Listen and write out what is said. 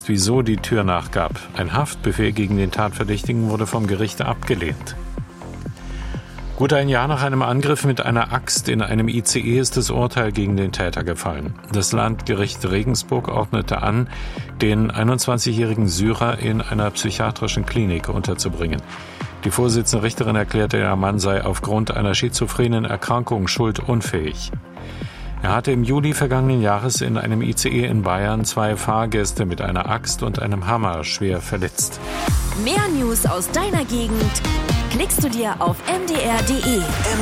wieso die Tür nachgab. Ein Haftbefehl gegen den Tatverdächtigen wurde vom Gericht abgelehnt. Gut ein Jahr nach einem Angriff mit einer Axt in einem ICE ist das Urteil gegen den Täter gefallen. Das Landgericht Regensburg ordnete an, den 21-jährigen Syrer in einer psychiatrischen Klinik unterzubringen. Die Vorsitzende Richterin erklärte, der Mann sei aufgrund einer schizophrenen Erkrankung schuldunfähig. Er hatte im Juli vergangenen Jahres in einem ICE in Bayern 2 Fahrgäste mit einer Axt und einem Hammer schwer verletzt. Mehr News aus deiner Gegend klickst du dir auf mdr.de.